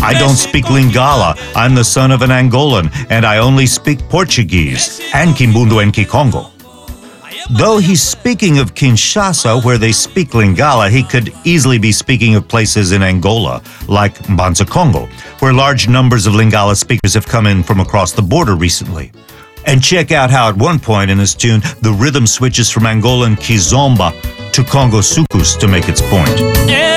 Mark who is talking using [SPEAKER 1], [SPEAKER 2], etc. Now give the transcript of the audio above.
[SPEAKER 1] I don't speak Lingala. I'm the son of an Angolan, and I only speak Portuguese and Kimbundu and Kikongo. Though he's speaking of Kinshasa, where they speak Lingala, he could easily be speaking of places in Angola, like Mbanza Congo, where large numbers of Lingala speakers have come in from across the border recently. And check out how at one point in this tune, the rhythm switches from Angolan Kizomba to Congo Sukus to make its point.
[SPEAKER 2] Yeah.